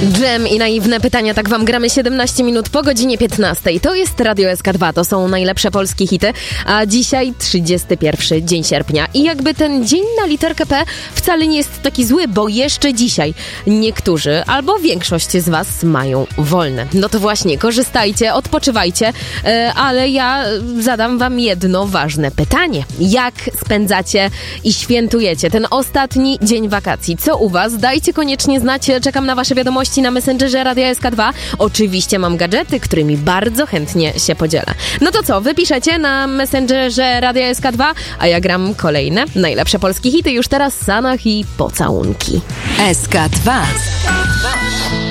Dżem i naiwne pytania, tak wam gramy 17 minut po godzinie 15. To jest Radio SK2, to są najlepsze polskie hity, a dzisiaj 31 dzień sierpnia. I jakby ten dzień na literkę P wcale nie jest taki zły, bo jeszcze dzisiaj niektórzy albo większość z was mają wolne. No to właśnie, korzystajcie, odpoczywajcie, ale ja zadam wam jedno ważne pytanie. Jak spędzacie i świętujecie ten ostatni dzień wakacji? Co u was? Dajcie koniecznie znać, czekam na wasze wiadomości na Messengerze Radia SK2. Oczywiście mam gadżety, którymi bardzo chętnie się podzielę. No to co, wypiszecie na Messengerze Radia SK2, a ja gram kolejne najlepsze polskie hity już teraz, Sanach i Pocałunki. SK2.